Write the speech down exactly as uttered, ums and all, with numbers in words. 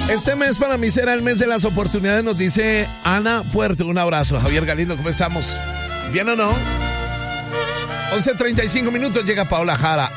Este mes para mí será el mes de las oportunidades, nos dice Ana Puerto. Un abrazo. Javier Galindo, ¿cómo estamos? ¿Bien o no? once treinta y cinco minutos, llega Paola Jara.